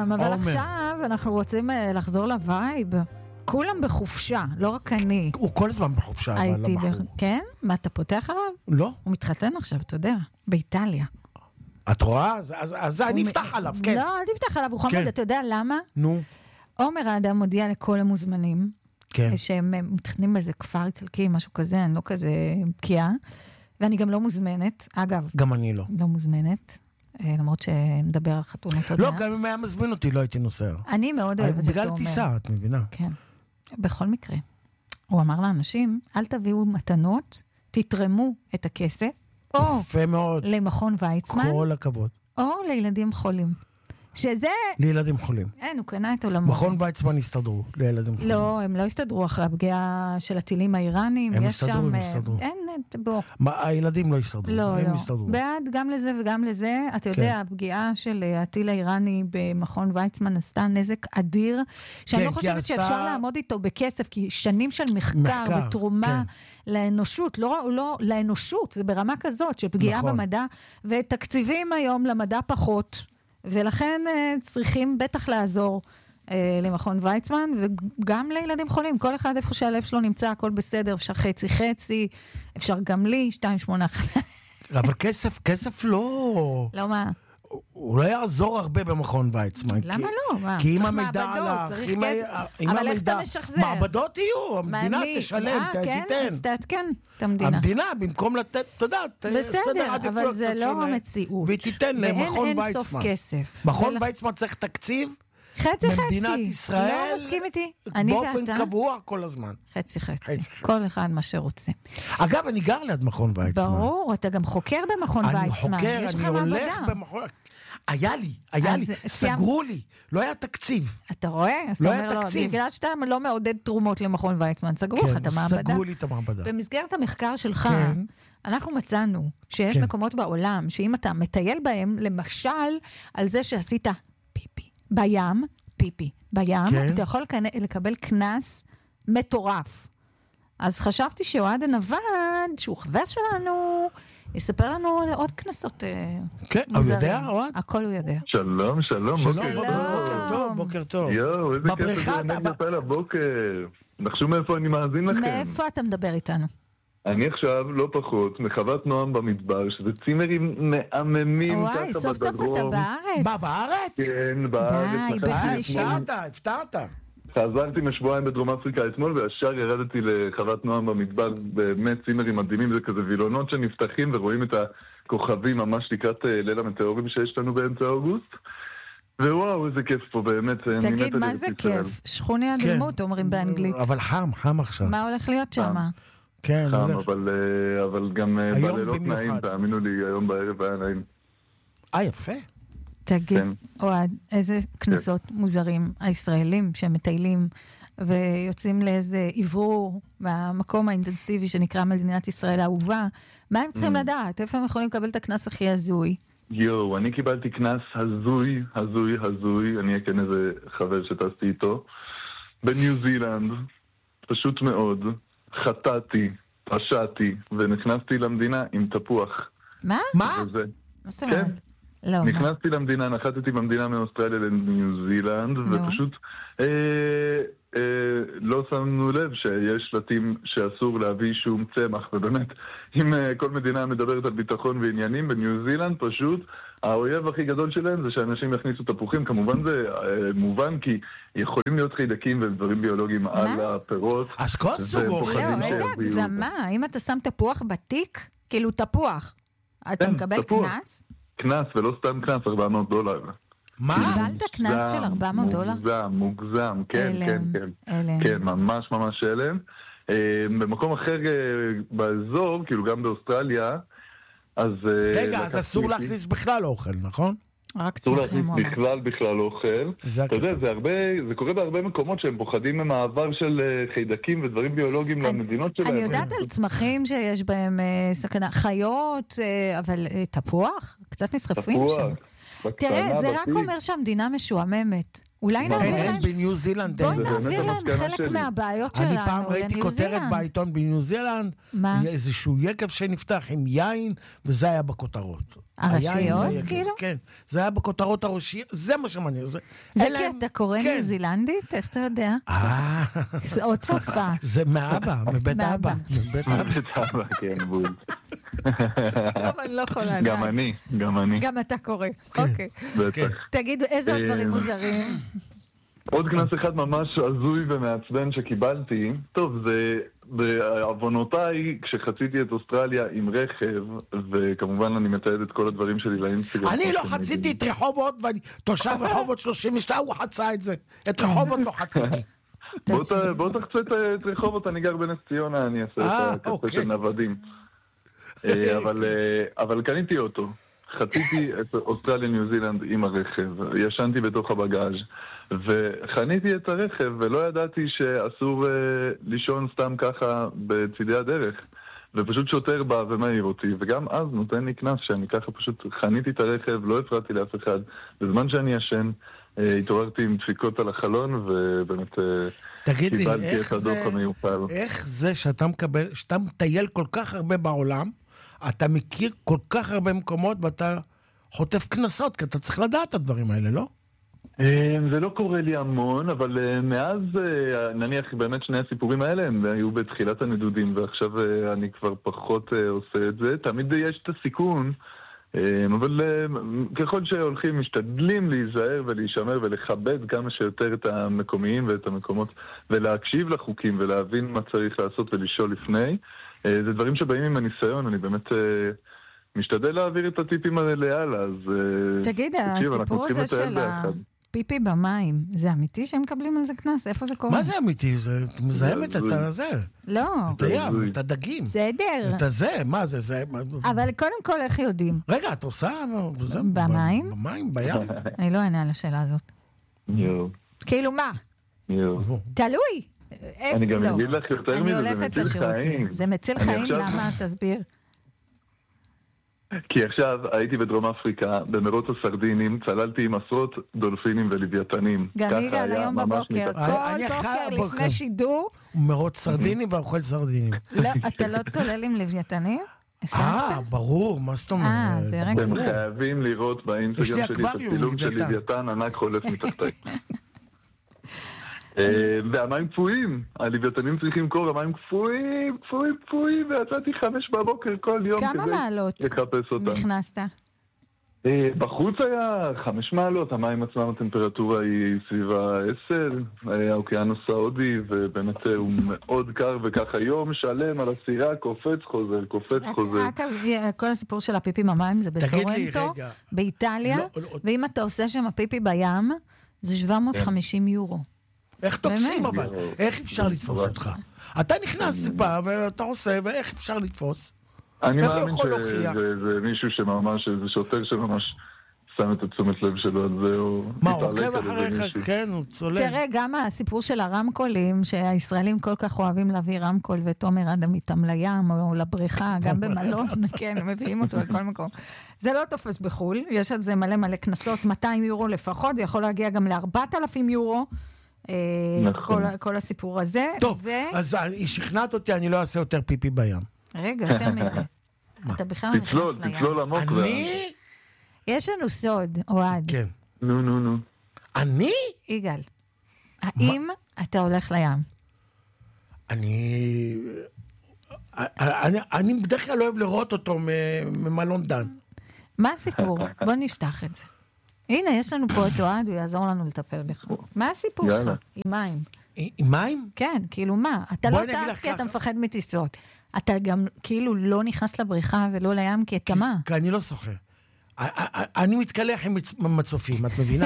גם, אבל עכשיו אנחנו רוצים לחזור לווייב. כולם בחופשה, לא רק אני. הוא כל הזמן בחופשה, אבל לא בחור. כן? מה, אתה פותח עליו? לא. הוא מתחתן עכשיו, אתה יודע, באיטליה. את רואה? אז אני אפתח עליו, כן. לא, אל תפתח עליו, הוא חמוד, אתה יודע למה? נו. עומר האדם מודיע לכל המוזמנים, שהם מתחתנים באיזה כפר איטלקי, משהו כזה, אני לא כזה בקיאה, ואני גם לא מוזמנת, אגב. גם אני לא. לא מוזמנת. למרות שנדבר על חתונות עוד לא, גם אם היה מזמין אותי, לא הייתי נוסע. אני מאוד אוהבת את בגלל טיסה, את מבינה? כן. בכל מקרה. הוא אמר לאנשים, אל תביאו מתנות, תתרמו את הכסף, או למכון ויצמן, כל הכבוד. או לילדים חולים. שזה... לילדים חולים. אין, הוא קנה את עולמו. מכון ויצמן הסתדרו לילדים חולים. לא, הם לא הסתדרו אחרי הפגיעה של הטילים האיראנים. הם הסתדרו. אין, בוא. הילדים לא הסתדרו. לא. בעד גם לזה וגם לזה. אתה יודע, הפגיעה של הטיל האיראני במכון ויצמן עשתה נזק אדיר, שאני לא חושבת שאפשר לעמוד איתו בכסף, כי שנים של מחקר ותרומה לאנושות, לא לאנושות, זה ברמה כזאת, שפגיעה במדע, ותקציבים היום למדע פחות, ולכן צריכים בטח לעזור למכון ויצמן, וגם לילדים חולים, כל אחד איפה שהלב שלו נמצא, הכל בסדר, אפשר חצי, אפשר גם לי, 2.8. אבל כסף לא... לא מה? הוא לא יעזור הרבה במכון ויצמן. למה לא? כי אם המידע הלך, אבל איך אתה משחזר? מעבדות יהיו, המדינה תשלם, תיתן. אז תעדכן את המדינה. המדינה, במקום לתת, תודעת, בסדר, אבל זה לא המציאות. והיא תיתן למכון ויצמן. ואין סוף כסף. מכון ויצמן צריך תקציב? חצי. במדינת ישראל. לא מסכים איתי. באופן קבוע כל הזמן. חצי. כל אחד מה שרוצה. אגב, אני גר ליד מכון ויצמן. ברור, אתה גם חוקר במכון ויצמן. אני חוקר, אני הולך במכון... היה לי, סגרו לי, לא היה תקציב. אתה רואה? לא היה תקציב. בגלל שאתה לא מעודד תרומות למכון ויצמן, סגרו לך את המעבדה. כן, סגרו לי את המעבדה. במסגרת המחקר שלך, אנחנו מצאנו שיש מקומות בעולם, שאם אתה מטייל בהם, למשל, על זה שעשית פיפי בים, אתה יכול לקבל כנס מטורף. אז חשבתי שאוהד הנווד, שהוא חבר שלנו, יספר לנו עוד כנסות כן, הוא יודע, אוהד? הכל הוא יודע. שלום, בוקר טוב. יואו, איזה כיף שאני נפל לבוקר. נחשו מאיפה אני מאזין לכם. מאיפה אתה מדבר איתנו? אני עכשיו לא פחות מחוות נועם במדבר, שזה צימרים מהממים. וואי, סוף סוף אתה בארץ? בארץ? כן, בארץ. הפתעת. חזרתי משבועיים בדרום אפריקה אתמול, וישר ירדתי לחוות נועם במדבר, באמת צימרים מדהימים, זה כזה וילונות שנפתחים ורואים את הכוכבים ממש לקראת ליל המטאורים שיש לנו באמצע אוגוסט. ווואו, איזה כיף פה, באמת. תגיד, מה זה כיף? שכוני הדלמות, אומרים באנגלית. אבל חם עכשיו. מה הולך להיות שם? כן, חם, אבל גם בלילות נעים, תאמינו לי, היום בערב היה נעים. יפה. תגיד, אוהד, איזה כנסות מוזרים הישראלים שמטיילים ויוצאים לאיזה עברור מהמקום האינטנסיבי שנקרא מדינת ישראל האהובה, מה הם צריכים לדעת? איפה הם יכולים לקבל את הכנס הכי הזוי? יואו, אני קיבלתי כנס הזוי, אני אכן איזה חבר שטסתי איתו, בניו זילנד, פשוט מאוד, חטאתי, פשעתי, ונכנסתי למדינה עם תפוח. מה? מה? כן. לא, נכנסתי למדינה, נחתתי במדינה מאוסטרליה לניו זילנד, ופשוט לא שמנו לב שיש שלטים שאסור להביא שום צמח, ובאמת, אם כל מדינה מדברת על ביטחון ועניינים, בניו זילנד פשוט, האויב הכי גדול שלהם זה שאנשים יכניסו תפוחים, כמובן זה מובן, כי יכולים להיות חיידקים ודברים ביולוגיים על הפירות. אז כל סוגו, איזה הגזמה, אם אתה שם תפוח בתיק, כאילו תפוח, אתה מקבל כנס? כנס, ולא סתם כנס, $400. מה? קיבלת כנס של $400? מוגזם, כן, ממש אלם. במקום אחר באזור, כאילו גם באוסטרליה, אז... רגע, אז אסור להכניס בכלל אוכל, נכון? רק צמחים. אסור להכניס בכלל אוכל. אתה יודע, זה קורה בהרבה מקומות שהם פוחדים ממעבר של חיידקים ודברים ביולוגיים למדינות שלהם. אני יודעת על צמחים שיש בהם סכנה, חיות, אבל תפוח? קצת נסחפים שם. תראה, זה רק אומר שהמדינה משועממת. אולי נעביר להם. בניו זילנד. בואי נעביר להם חלק מהבעיות שלנו. אני פעם ראיתי כותרת בעיתון בניו זילנד, איזשהו יקב שנפתח עם יין, וזה היה בכותרות. הראשיות, כאילו? כן, זה היה בכותרות הראשיות, זה מה שמעניין. זה כי אתה קורא ניו זילנדית? איך אתה יודע? זה עוד שפה. זה מאבא, מבית אבא. מבית אבא, כן, בול. טוב, אני לא יכולה. גם אני. גם אתה קורא, אוקיי. בטח. תגידו, איזה דברים מוזרים? עוד קנס אחד ממש הזוי ומעצבן שקיבלתי. טוב, זה בעוונותיי, כשחציתי את אוסטרליה עם רכב, וכמובן אני מתעד את כל הדברים שלי לאינסטגרם. אני לא חציתי את רחובות, ואני תושב רחובות 32, הוא חצה את זה. את רחובות לא חציתי. בוא תחצה את רחובות, אני גר בנס ציונה, אני אעשה את הקצה של נוודים. אבל קניתי אותו. חציתי את אוסטרליה ניו זילנד עם הרכב, ישנתי בתוך הבגאז' וחניתי את הרכב ולא ידעתי שאסור לישון סתם ככה בצידי הדרך, ופשוט שוטר בא ומעיר אותי, וגם אז נותן לי קנס שאני ככה פשוט חניתי את הרכב, לא הפרעתי לאף אחד, בזמן שאני ישן התעוררתי עם דפיקות על החלון ובאמת קיבלתי את הדוח המיוחל. איך זה שאתה מטייל כל כך הרבה בעולם, אתה מכיר כל כך הרבה מקומות ואתה חוטף כנסות, כי אתה צריך לדעת את הדברים האלה, לא? זה לא קורה לי המון, אבל מאז, נניח באמת שני הסיפורים האלה, הם היו בתחילת הנדודים, ועכשיו אני כבר פחות עושה את זה. תמיד יש את הסיכון, אבל ככל שהולכים, משתדלים להיזהר ולהישמר ולכבד כמה שיותר את המקומיים ואת המקומות, ולהקשיב לחוקים ולהבין מה צריך לעשות ולשאול לפני. זה דברים שבאים עם הניסיון, אני באמת משתדל להעביר את הטיפים האלה הלאה, אז תגיד, הסיפור הזה של הפיפי במים, זה אמיתי שהם מקבלים על זה כנס? איפה זה קורה? מה זה אמיתי? זה מזהמת את הזה. לא. את הים, את הדגים. בסדר. את הזה, מה זה? אבל קודם כל איך יודעים? רגע, את עושה? במים? במים, בים. אני לא אענה על השאלה הזאת. כאילו מה? תלוי. אני גם אגיד לך יותר מזה, זה מציל חיים. זה מציל חיים? למה? תסביר. כי עכשיו הייתי בדרום אפריקה, במרוץ הסרדינים, צללתי עם עשרות דולפינים ולוויתנים. גם יגאל היום בבוקר, כל בוקר לפני שידור. מרוץ סרדינים ואוכל סרדינים. לא, אתה לא צולל עם לוויתנים? ברור, מה זאת אומרת? אתם חייבים לראות באינסטגרם שלי את הצילום של לוויתן ענק חולף מתחתיי. והמים קפואים, הלוויתנים צריכים קור, המים קפואים, ויצאתי 5 בבוקר כל יום כמה מעלות נכנסת? בחוץ היה 5 מעלות, המים עצמם הטמפרטורה היא סביבה 10, האוקיינוס ההודי, ובאמת הוא מאוד קר, וככה יום שלם על הסירה, קופץ חוזר. כל הסיפור של הפיפי במים זה בסורנטו, באיטליה, ואם אתה עושה שם הפיפי בים, זה 750 יורו. איך תופסים אבל? איך אפשר לתפוס אותך? אתה נכנס טיפה ואתה עושה, ואיך אפשר לתפוס? אני מאמין שזה מישהו שממש, זה שוטר שממש שם את התשומת לב שלו על זה, מה, הוא עוקב אחריך? כן, הוא צולל. תראה, גם הסיפור של הרמקולים, שהישראלים כל כך אוהבים להביא רמקול, ותומר אדם איתם לים או לבריכה, גם במלון, כן, מביאים אותו על כל מקום. זה לא תופס בחול, יש על זה מלא כנסות, 200 יורו לפחות, יכול להגיע גם ל4,000 יורו, כל הסיפור הזה. טוב, אז שכנעת אותי, אני לא אעשה יותר פיפי בים. רגע, יותר מזה. אתה בכלל לא נכנס לים. תצלול עמוק. יש לנו סוד, אוהד. כן. נו. אני? יגאל, האם אתה הולך לים? אני בדרך כלל אוהב לראות אותו ממלון דן. מה הסיפור? בוא נפתח את זה. הנה, יש לנו פה את אוהד, הוא יעזור לנו לטפל בך. מה הסיפור שלך? עם מים. עם מים? כן, כאילו מה? אתה לא טס כי אתה מפחד מטיסות. אתה גם כאילו לא נכנס לבריכה ולא לים כי אתה מה? כי אני לא שוחה. אני מתקלח עם מצופים, את מבינה?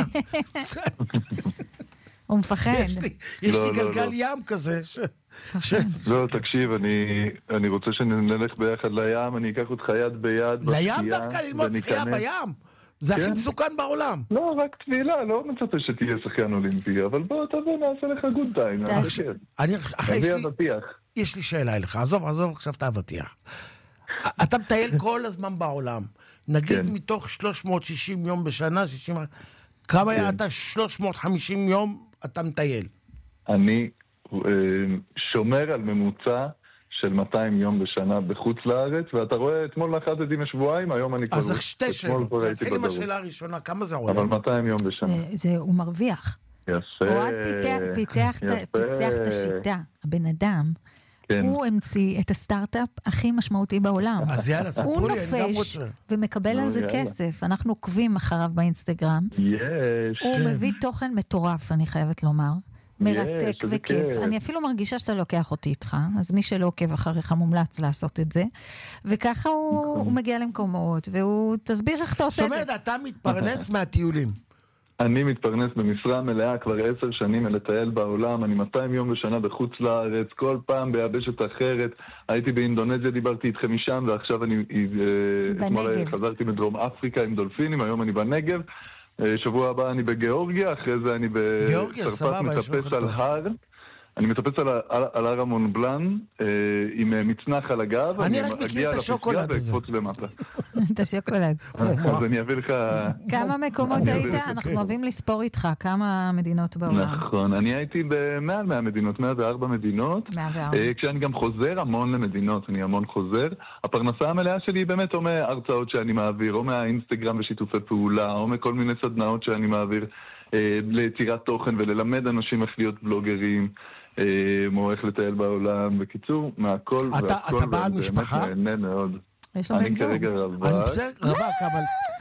הוא מפחד. יש לי גלגל ים כזה. לא, תקשיב, אני רוצה שנלך ביחד לים, אני אקח אותך יד ביד. לים דווקא ללמוד שחייה בים. זה הכי מסוכן בעולם. לא, רק תפילה, לא מצפה שתהיה שחיין אולימפי, אבל בוא תבוא, נעשה לך גוד טיים. יש לי שאלה אליך, עזוב עכשיו את האבטיח. אתה מטייל כל הזמן בעולם, נגיד מתוך 360 יום בשנה, כמה היה אתה 350 יום אתה מטייל? אני שומר על ממוצע של 200 יום בשנה בחוץ לארץ, ואתה רואה, אתמול נחתתי משבועיים, היום אני כבר... אז איך שתי שאלות, נתחיל עם השאלה הראשונה, כמה זה עולה? אבל 200 יום בשנה. הוא מרוויח. יפה. אוהד פיצח את השיטה. הבן אדם, הוא המציא את הסטארט-אפ הכי משמעותי בעולם. אז יאללה, ספרו לי, אני גם רוצה. הוא נופש ומקבל על זה כסף. אנחנו עוקבים אחריו באינסטגרם. הוא מביא תוכן מטורף, אני חייבת לומר. מרתק וכיף. אני אפילו מרגישה שאתה לוקח אותי איתך, אז מי שלא עוקב אחריך מומלץ לעשות את זה. וככה הוא מגיע למקומות, והוא תסביר איך אתה עושה את זה. זאת אומרת, אתה מתפרנס מהטיולים. אני מתפרנס במשרה מלאה כבר 10 שנים לטייל בעולם, אני 200 יום בשנה בחוץ לארץ, כל פעם ביבשת אחרת, הייתי באינדונזיה, דיברתי איתכם משם, ועכשיו אני חזרתי מדרום אפריקה עם דולפינים, היום אני בנגב, שבוע הבא אני בגיאורגיה, אחרי זה אני בצרפת מטפס על הר, אני מטפס על הר המון בלן, עם מצנח על הגב, אני רק מכיר את השוקולד הזה. את השוקולד. אז אני אביא לך... כמה מקומות היית? אנחנו אוהבים לספור איתך, כמה מדינות בעולם. נכון, אני הייתי במעל 100 מדינות, 104 מדינות. 104. כשאני גם חוזר המון למדינות, אני המון חוזר. הפרנסה המלאה שלי היא באמת או מההרצאות שאני מעביר, או מהאינסטגרם ושיתופי פעולה, או מכל מיני סדנאות שאני מעביר ליצירת תוכן וללמד אנשים איך להיות בלוגרים. או איך לטייל בעולם, בקיצור, מהכל והכל. אתה בעל משפחה? באמת נהנה מאוד. יש לו בן זוג. אני כרגע רווק. אני בסדר, רווק, אבל...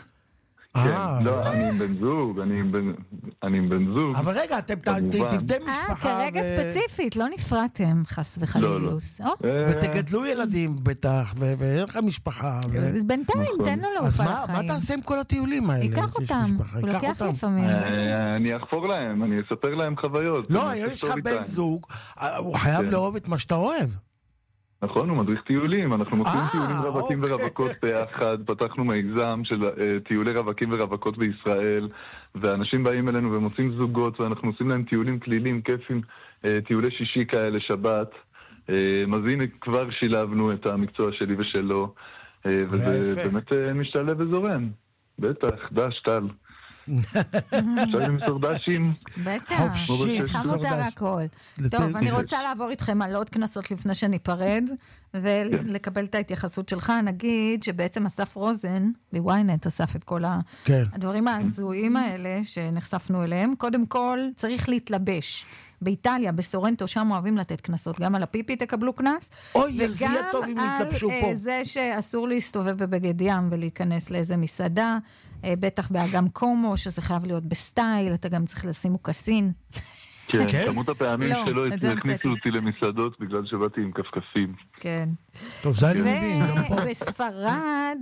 כן, לא, אני עם בן זוג, אני עם בן זוג. אבל רגע, אתם תבדי משפחה כרגע ספציפית, לא נפרדתם, חס וחליוס. ותגדלו ילדים בטח, ואין לך משפחה. בינתיים, תן לו להופע לחיים. אז מה תעשה עם כל הטיולים האלה? ייקח אותם, הוא לוקח לפעמים. אני אחפור להם, אני אספר להם חוויות. לא, יש לך בן זוג, הוא חייב לאהוב את מה שאתה אוהב. נכון, הוא מדריך טיולים, אנחנו מוצאים טיולים רווקים ורווקות ביחד, פתחנו מיזם של טיולי רווקים ורווקות בישראל, ואנשים באים אלינו ומוצאים זוגות, ואנחנו עושים להם טיולים כלילים, כיפים, טיולי שישי כאלה, שבת, אז הנה כבר שילבנו את המקצוע שלי ושלו, וזה באמת משתלב וזורם. בטח, דש, טל. אפשר למסור דשים. בטח, חמותה והכל. טוב, אני רוצה לעבור איתכם על עוד כנסות לפני שניפרד, ולקבל את ההתייחסות שלך. נגיד שבעצם אסף רוזן, בוויינט אסף את כל הדברים ההזויים האלה שנחשפנו אליהם. קודם כל, צריך להתלבש. באיטליה, בסורנטו, שם אוהבים לתת כנסות. גם על הפיפי תקבלו כנס. אוי, זה יהיה טוב אם יתלבשו פה. וגם על זה שאסור להסתובב בבגד ים ולהיכנס לאיזה מסעדה. בטח באגם קומו, שזה חייב להיות בסטייל, אתה גם צריך לשים מוקסין. כן, כמות הפעמים שלא הכניסו אותי למסעדות בגלל שבאתי עם כפכפים. כן. טוב, זה אני מבין. ובספרד,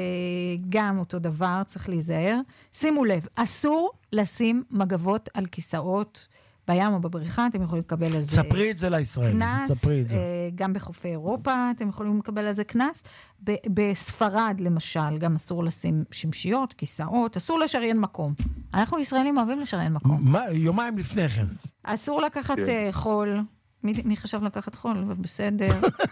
גם אותו דבר, צריך להיזהר. שימו לב, אסור לשים מגבות על כיסאות בים או בבריכה, אתם יכולים לקבל על זה ספרי את זה לישראל. כנס, גם בחופי אירופה, אתם יכולים לקבל על זה כנס. בספרד, למשל, גם אסור לשים שמשיות, כיסאות, אסור לשריין מקום. אנחנו ישראלים אוהבים לשריין מקום. יומיים לפני כן. אסור לקחת חול. מי חשב לקחת חול? בסדר.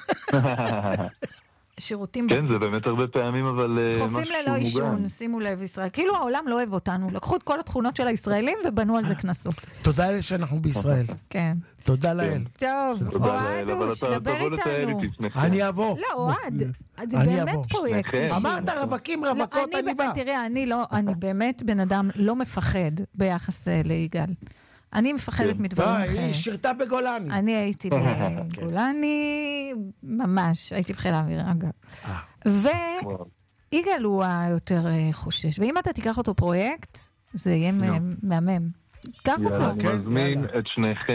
שירותים... כן, זה באמת הרבה פעמים, אבל... חופים ללא אישון, שימו לב ישראל. כאילו העולם לא אוהב אותנו. לקחו את כל התכונות של הישראלים ובנו על זה כנסות. תודה לאל שאנחנו בישראל. כן. תודה לאל. טוב, אוהדוש, דבר איתנו. אני אבוא. לא, אוהד, זה באמת פרויקט. אמרת רווקים, רווקות, אני בא. תראה, אני באמת בן אדם לא מפחד ביחס ליגאל. אני מפחדת מדברים אחרים. היא שירתה בגולני. אני הייתי בגולני, ממש, הייתי בחיל האוויר, אגב. ויגאל הוא היותר חושש. ואם אתה תיקח אותו פרויקט, זה יהיה מהמם. אני מזמין את שניכם.